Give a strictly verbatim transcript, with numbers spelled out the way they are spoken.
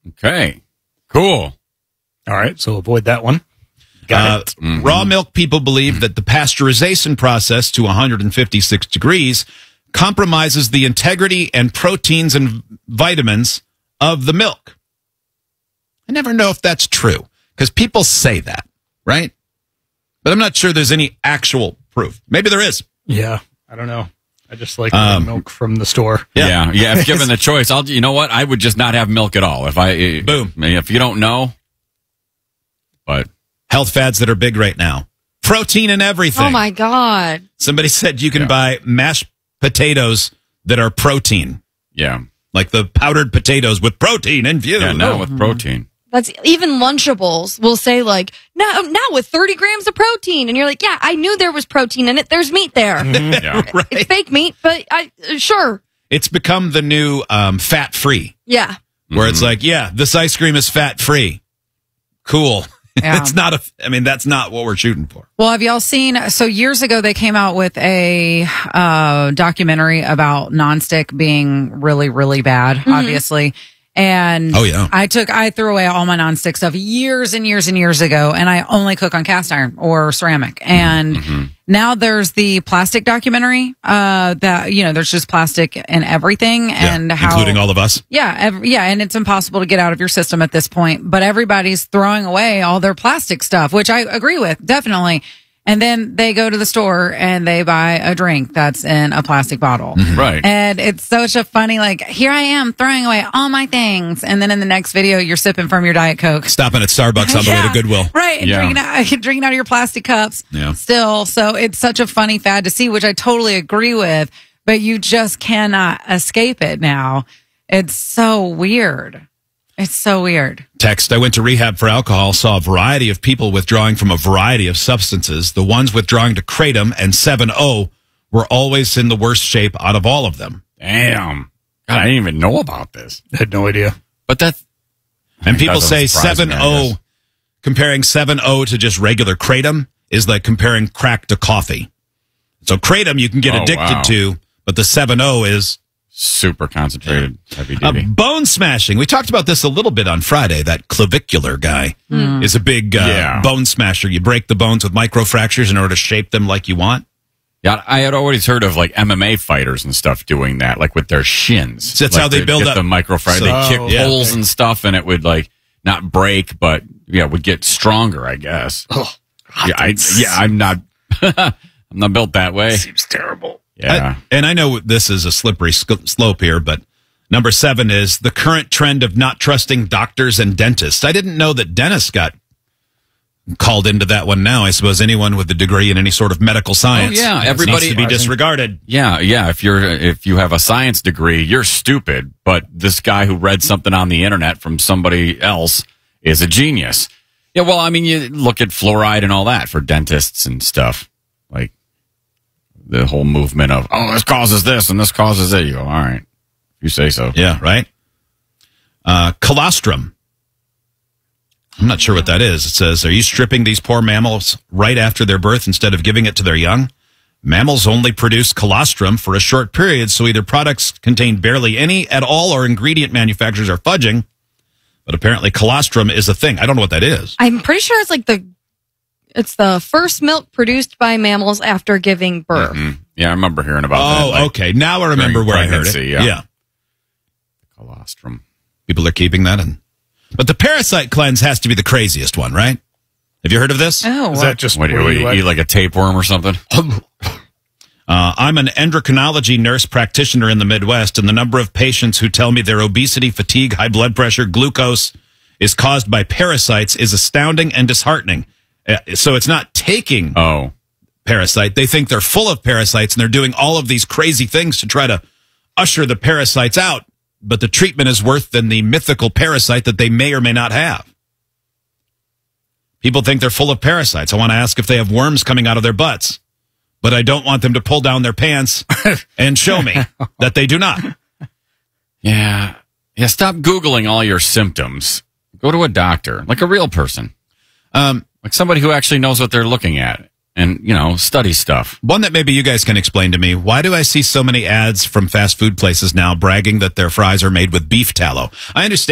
Okay. Cool. All right, so avoid that one. Got Uh, it. mm-hmm. Raw milk people believe that the pasteurization process to one hundred fifty-six degrees compromises the integrity and proteins and vitamins of the milk. I never know if that's true because people say that, right? But I'm not sure there's any actual proof. Maybe there is. Yeah, I don't know. I just like Um, milk from the store. Yeah. Yeah. Yeah. If given the choice, I'll, you know what? I would just not have milk at all. If I, Boom. If you don't know, but Health fads that are big right now. Protein in everything. Oh, my God. Somebody said you can Yeah. buy mashed potatoes that are protein, yeah. like the powdered potatoes with protein infused. Yeah. Now with protein. That's even Lunchables will say like, now, now with thirty grams of protein. And you're like, yeah, I knew there was protein in it. There's meat there. Yeah. Right. It's fake meat, but I, uh, sure. It's become the new um, fat-free, Yeah. where it's like, yeah, this ice cream is fat-free. Cool. Yeah. It's not a, I mean, that's not what we're shooting for. Well, have y'all seen? So years ago, they came out with a uh, documentary about nonstick being really, really bad, Mm-hmm. obviously. And Oh, yeah. I took, I threw away all my nonstick stuff years and years and years ago, and I only cook on cast iron or ceramic. And Mm-hmm. now there's the plastic documentary, uh, that, you know, there's just plastic in everything and Yeah, how, including all of us. yeah, ev- yeah, and it's impossible to get out of your system at this point. But everybody's throwing away all their plastic stuff, which I agree with, definitely. And then they go to the store and they buy a drink that's in a plastic bottle. Right. And it's such a funny, like, here I am throwing away all my things. And then in the next video, you're sipping from your Diet Coke. Stopping at Starbucks on the way Yeah, to Goodwill. Right. And Yeah. drinking, out, drinking out of your plastic cups Yeah. still. So it's such a funny fad to see, which I totally agree with, but you just cannot escape it now. It's so weird. It's so weird. Text, I went to rehab for alcohol, saw a variety of people withdrawing from a variety of substances. The ones withdrawing to Kratom and seven O were always in the worst shape out of all of them. Damn. God, I didn't even know about this. I had no idea. But that's, And people doesn't say surprise me, seven I O, guess. comparing seven O to just regular Kratom is like comparing crack to coffee. So Kratom you can get Oh, addicted wow. to, but the seven O is super concentrated, heavy uh, duty. bone smashing. We talked about this a little bit on Friday. That clavicular guy is a big uh, Yeah. bone smasher. You break the bones with microfractures in order to shape them like you want. Yeah, I had always heard of like M M A fighters and stuff doing that, like with their shins. So that's Like, how they they'd build get up- the microfracture. So- they kick Oh, yeah, holes okay. and stuff, and it would like not break, but yeah, would get stronger. I guess. Oh, yeah, I, yeah, I'm not. I'm not built that way. seems terrible. Yeah. I- and I know this is a slippery sc- slope here, but number seven is the current trend of not trusting doctors and dentists. I didn't know that dentists got called into that one now. I suppose anyone with a degree in any sort of medical science Oh, yeah, needs everybody- to be disregarded. Yeah, yeah. If you're if you have a science degree, you're stupid. But this guy who read something on the internet from somebody else is a genius. Yeah, well, I mean, you look at fluoride and all that for dentists and stuff. Like the whole movement of, oh, this causes this and this causes it. You go, all right, you say so. Yeah, right? Uh, colostrum. I'm not sure what that is. It says, are you stripping these poor mammals right after their birth instead of giving it to their young? Mammals only produce colostrum for a short period, so either products contain barely any at all or ingredient manufacturers are fudging. But apparently colostrum is a thing. I don't know what that is. I'm pretty sure it's like the, it's the first milk produced by mammals after giving birth. Mm. Yeah, I remember hearing about that. Oh, like, okay. Now I remember during where I heard it. pregnancy, yeah. yeah. Colostrum. People are keeping that in. But the parasite cleanse has to be the craziest one, right? Have you heard of this? Oh, Is that just What do you, where what, you you let- eat like a tapeworm or something? Uh, I'm an endocrinology nurse practitioner in the Midwest, and the number of patients who tell me their obesity, fatigue, high blood pressure, glucose is caused by parasites is astounding and disheartening. Uh, so it's not taking Oh, parasite. They think they're full of parasites, and they're doing all of these crazy things to try to usher the parasites out. But the treatment is worse than the mythical parasite that they may or may not have. People think they're full of parasites. I want to ask if they have worms coming out of their butts, but I don't want them to pull down their pants and show me that they do not. yeah. Yeah, stop Googling all your symptoms. Go to a doctor, like a real person. Um, Like somebody who actually knows what they're looking at and, you know, study stuff. one that maybe you guys can explain to me. Why do I see so many ads from fast food places now bragging that their fries are made with beef tallow? I understand